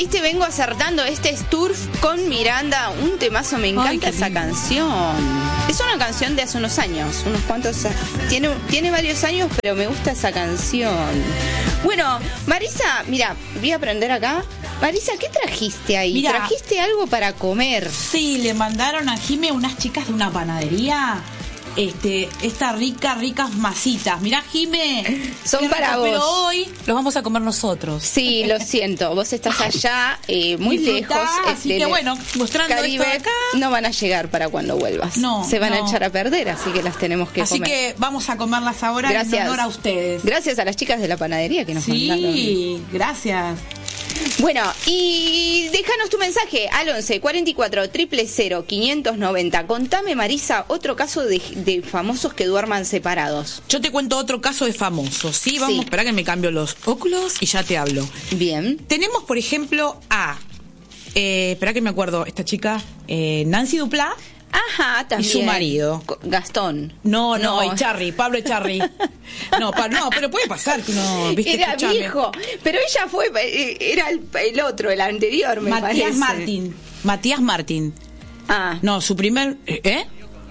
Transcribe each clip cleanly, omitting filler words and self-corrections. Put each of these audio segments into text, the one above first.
viste, vengo acertando. Este es Turf con Miranda, un temazo, me encanta esa canción. Es una canción de hace unos años, unos cuantos, tiene varios años, pero me gusta esa canción. Bueno, Marisa, mira, voy a aprender acá. Marisa, ¿qué trajiste ahí? Mirá, ¿trajiste algo para comer? Sí, le mandaron a Jime unas chicas de una panadería. Estas ricas masitas. Mirá, Jime, son para vos. Pero hoy los vamos a comer nosotros. Sí, lo siento. Vos estás allá, muy disfrutá, lejos. Así que bueno, mostrando Caribe, esto de acá. No van a llegar para cuando vuelvas. No. Se van a echar a perder, así que las tenemos que comer. Así que vamos a comerlas ahora. Gracias. En honor a ustedes. Gracias a las chicas de la panadería que nos mandaron. Sí, gracias. Bueno, y déjanos tu mensaje al 11 44 000 590. Contame, Marisa, otro caso de famosos que duerman separados. Yo te cuento otro caso de famosos, ¿sí? Vamos, espera que me cambio los óculos y ya te hablo. Bien. Tenemos, por ejemplo, espera que me acuerdo, esta chica, Nancy Duplá. Ajá, también. Y su marido. Gastón. No, Echarri, Pablo Echarri. No, pero puede pasar que no, viste. Era escuchame. viejo, pero ella era el otro, el anterior, me parece. Matías Martín. Ah. No, su primer... Gastón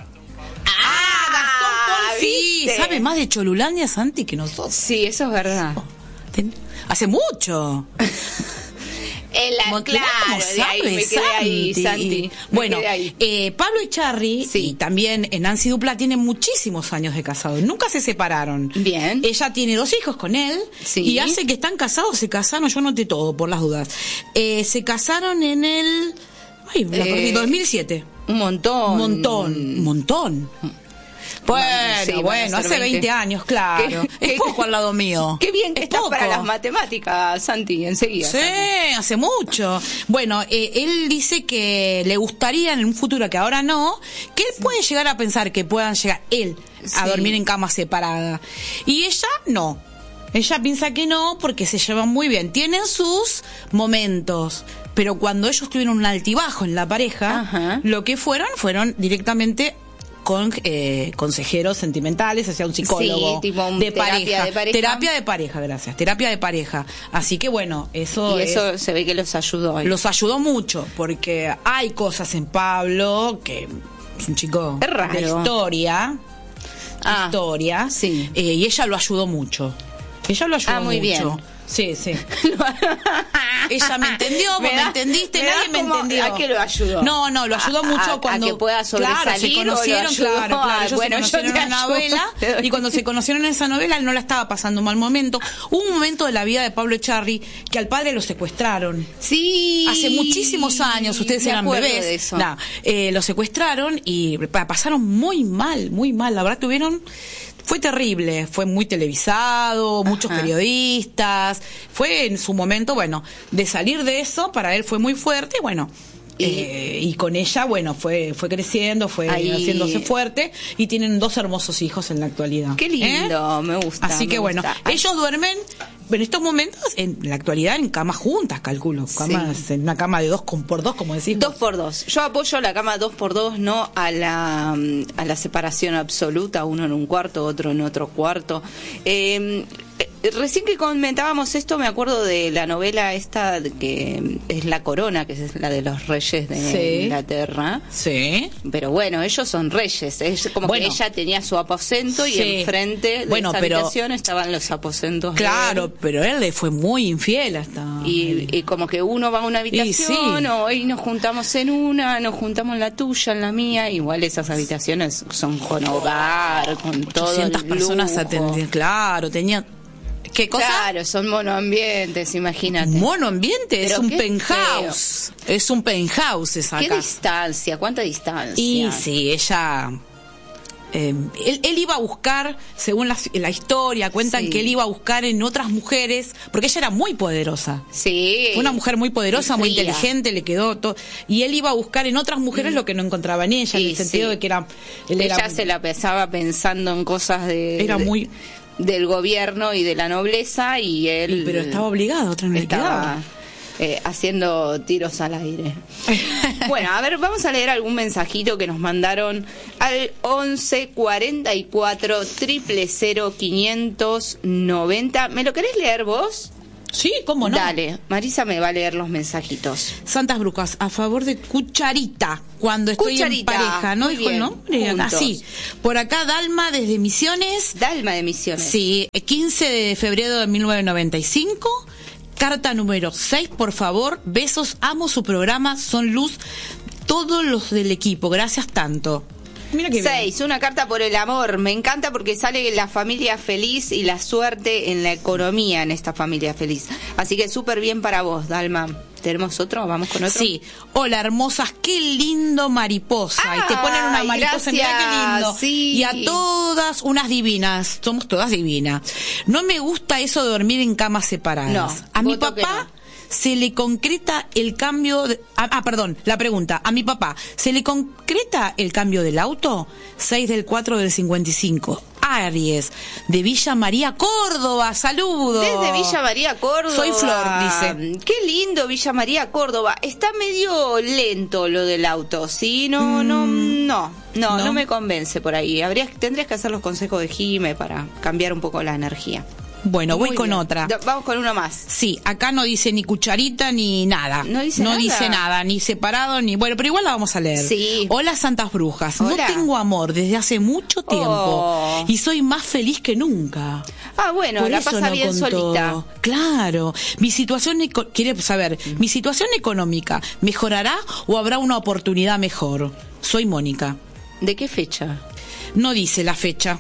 Paul, sí, ¿viste? sabe más de Cholulandia, Santi, que nosotros. Sí, eso es verdad. Hace mucho. Claro, de ahí me quedé ahí, Santi. Bueno, Pablo Echarri y también Nancy Duplá tienen muchísimos años de casados. Nunca se separaron. Bien. Ella tiene 2 hijos con él. Sí. Y hace que están casados, se casaron, yo noté todo por las dudas. Se casaron en el... 2007. Un montón. Bueno, hace 20 años, claro. Es poco al lado mío. Qué bien que estás poco. para las matemáticas, Santi, enseguida. Sí, hace mucho. Bueno, él dice que le gustaría en un futuro, que ahora no, que él puede llegar a pensar que puedan llegar él a dormir en cama separada. Y ella no. Ella piensa que no, porque se llevan muy bien. Tienen sus momentos. Pero cuando ellos tuvieron un altibajo en la pareja, lo que fueron directamente con consejeros sentimentales, hacia un psicólogo, tipo de pareja. Terapia de pareja, gracias. Terapia de pareja. Así que bueno, eso se ve que los ayudó. Los ayudó mucho, porque hay cosas en Pablo, que es un chico de historia. Sí. Y ella lo ayudó mucho. Muy mucho. Bien. Sí. Ella me entendió, vos me entendiste, nadie me entendió. ¿A qué lo ayudó? No, lo ayudó mucho cuando... A que pueda sobresalir. Claro, se conocieron, claro. Ellos Bueno, se conocieron en una novela, y cuando se conocieron en esa novela, él no la estaba pasando un mal momento. Hubo un momento de la vida de Pablo Echarri que al padre lo secuestraron. Sí. Hace muchísimos años, ustedes eran bebés. De eso. Lo secuestraron y pasaron muy mal. La verdad fue terrible, fue muy televisado, muchos periodistas, fue en su momento, de salir de eso, para él fue muy fuerte, y con ella, fue creciendo, fue haciéndose fuerte, y tienen 2 hermosos hijos en la actualidad. Qué lindo, me gusta. Así que ellos duermen en estos momentos, en la actualidad, en camas juntas, calculo, en una cama de 2x2, como decís. 2x2. Yo apoyo la cama 2x2, no a la separación absoluta, uno en un cuarto, otro en otro cuarto. Recién que comentábamos esto, me acuerdo de la novela esta que es La Corona, que es la de los reyes de Inglaterra. Sí. Pero ellos son reyes. Es como que ella tenía su aposento y enfrente de esa habitación estaban los aposentos. Claro, pero él le fue muy infiel hasta... Y como que uno va a una habitación, hoy nos juntamos en una, nos juntamos en la tuya, en la mía. Igual esas habitaciones son con hogar, con todo 800 el personas atendían, claro, tenía... ¿Qué cosa? Claro, son monoambientes, imagínate. Monoambiente, es un penthouse. Feo. Es un penthouse esa ¿Qué casa. distancia? ¿Cuánta distancia? Y sí, ella... él iba a buscar, según la historia, cuentan que él iba a buscar en otras mujeres, porque ella era muy poderosa. Sí. Fue una mujer muy poderosa, muy inteligente, le quedó todo. Y él iba a buscar en otras mujeres lo que no encontraba en ella, en el sentido de que ella se la pesaba pensando en cosas del gobierno y de la nobleza, y él... Pero estaba obligado, otra no le quedaba. Haciendo tiros al aire. Bueno, a ver, vamos a leer algún mensajito que nos mandaron al 11 44 000 590. ¿Me lo querés leer vos? Sí, ¿cómo no? Dale, Marisa me va a leer los mensajitos. Santas Brujas, a favor de Cucharita, cuando estoy en pareja, ¿no? Muy Dijo el nombre. Así. Por acá, Dalma, desde Misiones. Dalma de Misiones. Sí, 15 de febrero de 1995. Carta número 6, por favor. Besos, amo su programa, son luz todos los del equipo. Gracias tanto. Mira que 6, una carta por el amor. Me encanta porque sale la familia feliz y la suerte en la economía en esta familia feliz. Así que súper bien para vos, Dalma. ¿Tenemos otro? ¿Vamos con otro? Sí. Hola, hermosas, qué lindo mariposa. Y te ponen una mariposa, mira qué lindo. Sí. Y a todas unas divinas. Somos todas divinas. No me gusta eso de dormir en camas separadas. No, a mi papá se le concreta el cambio de... perdón, la pregunta. A mi papá, ¿se le concreta el cambio del auto? 6/4/55. Aries, de Villa María, Córdoba. Saludos. Desde Villa María, Córdoba. Soy Flor, dice. Qué lindo Villa María, Córdoba. Está medio lento lo del auto, ¿sí? No me convence por ahí. Tendrías que hacer los consejos de Jime para cambiar un poco la energía. Bueno, voy con bien. otra. Vamos con uno más. Sí, acá no dice ni cucharita ni nada. No dice nada, ni separado, ni... Bueno, pero igual la vamos a leer. Sí. Hola, Santas Brujas. Hola. No tengo amor desde hace mucho tiempo y soy más feliz que nunca. Bueno, Por la eso pasa no bien contó. solita. Claro. Mi situación... Quiere saber, ¿mi situación económica mejorará o habrá una oportunidad mejor? Soy Mónica. ¿De qué fecha? No dice la fecha.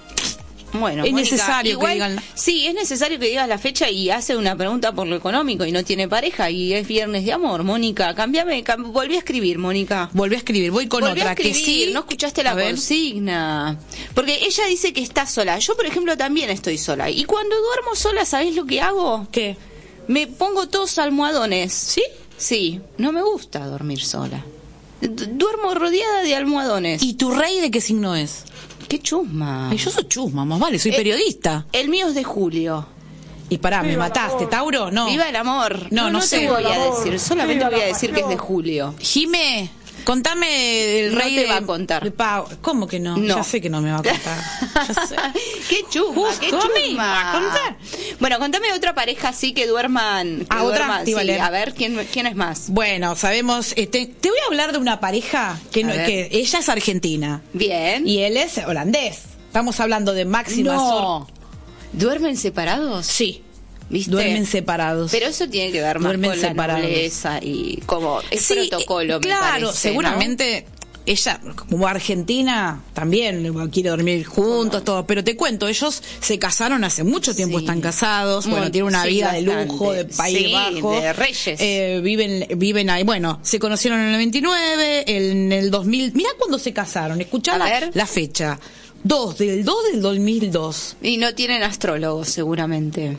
Bueno, es Mónica, necesario igual, que digan. Sí, es necesario que digas la fecha y hace una pregunta por lo económico y no tiene pareja y es viernes de amor, Mónica. Volví a escribir, Mónica. Volví a escribir, voy con Volví otra a escribir, que sí. No escuchaste la consigna. Porque ella dice que está sola. Yo, por ejemplo, también estoy sola. Y cuando duermo sola, ¿sabés lo que hago? ¿Qué? Me pongo todos almohadones. ¿Sí? Sí, no me gusta dormir sola. Duermo rodeada de almohadones. ¿Y tu rey de qué signo es? ¡Qué chusma! Ay, yo soy chusma, más vale, soy periodista. El mío es de julio. Y pará, ¿me mataste, Tauro? No. ¡Viva el amor! No Te sé. voy a decir, solamente voy a decir que es de julio. Jime, contame el rey te va a contar. ¿Cómo que no? Ya sé que no me va a contar. Ya sé. ¡Qué chusma! Justo ¡Qué a mí, chusma! va a contar. Bueno, contame otra pareja así que duerman. Otra. Sí, a ver, ¿quién es más? Bueno, sabemos, te voy a hablar de una pareja que ella es argentina. Bien. Y él es holandés. Estamos hablando de Máxima. ¿Duermen separados? Sí. ¿Viste? Duermen separados. Pero eso tiene que ver más Duermen con separados. la nobleza y como es protocolo, me claro, parece, seguramente ella, como argentina, también quiere dormir juntos, todo. Pero te cuento, ellos se casaron hace mucho tiempo, están casados, tienen una vida de lujo, de país bajo. De reyes. Viven ahí. Bueno, se conocieron en el 99, en el 2000. Mirá cuándo se casaron, escuchá la fecha. 2 del 2002. Y no tienen astrólogos, seguramente.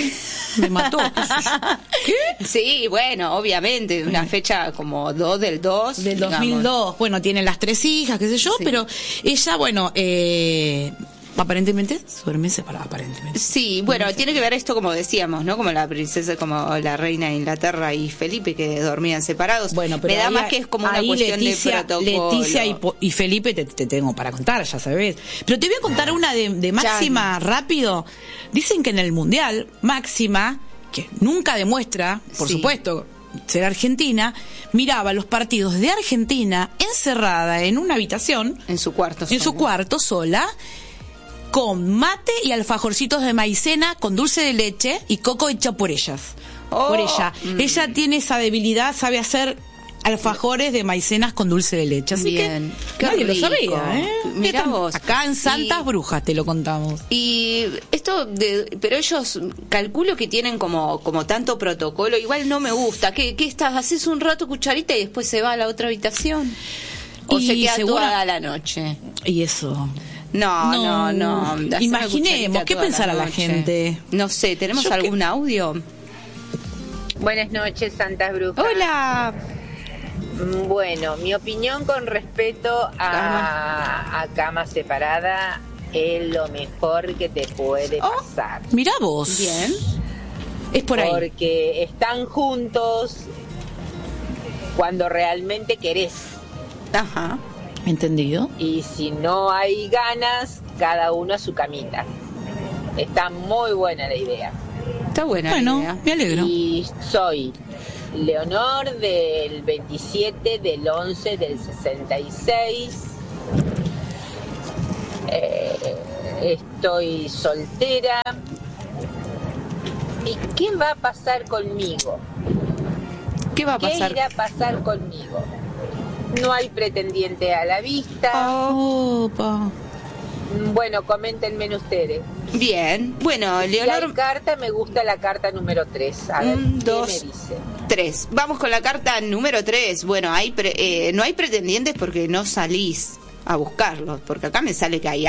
Me mató. ¿Qué? Sí, bueno, obviamente, una fecha como 2 del 2. Del 2002. Digamos. Bueno, tienen las 3 hijas, qué sé yo, pero ella, aparentemente duerme separada, aparentemente. Sí, bueno, tiene que ver esto como decíamos, ¿no? Como la princesa, como la reina de Inglaterra y Felipe que dormían separados. Bueno, pero me da más que es como una cuestión de protocolo. Leticia y Felipe te tengo para contar, ya sabes. Pero te voy a contar una de Máxima rápido. Dicen que en el Mundial, Máxima, que nunca demuestra, por supuesto, ser argentina, miraba los partidos de Argentina encerrada en una habitación. En su cuarto sola. En su cuarto sola. Con mate y alfajorcitos de maicena con dulce de leche y coco hecho por ellas. Por ella. Ella tiene esa debilidad, sabe hacer alfajores de maicenas con dulce de leche. Así bien. Que nadie lo sabía, ¿eh? Mirá vos. Acá en Santas Brujas te lo contamos. Y esto, pero ellos calculo que tienen como tanto protocolo. Igual no me gusta. ¿Qué estás? ¿Haces un rato cucharita y después se va a la otra habitación? ¿O se queda toda la noche? Y eso... No. Imaginemos, ¿qué pensará la gente? No sé, ¿tenemos algún audio? Buenas noches, Santas Brujas. Hola. Bueno, mi opinión con respecto a cama separada es lo mejor que te puede pasar. Mirá vos. Bien. Es por ahí. Porque están juntos cuando realmente querés. Ajá. ¿Entendido? Y si no hay ganas, cada uno a su camita. Está muy buena la idea. Está buena. Bueno, idea. me alegro. Y soy Leonor del 27 del 11 del 66. Estoy soltera. ¿Y qué va a pasar conmigo? ¿Qué va a pasar? ¿Qué irá a pasar conmigo? No hay pretendiente a la vista. Opa. Bueno, coméntenme ustedes. Bien. Bueno, Si hay Leonor, carta, me gusta la carta número 3. A ver, ¿qué 2, me dice? 3. Vamos con la carta número 3. Bueno, no hay pretendientes porque no salís a buscarlos, porque acá me sale que hay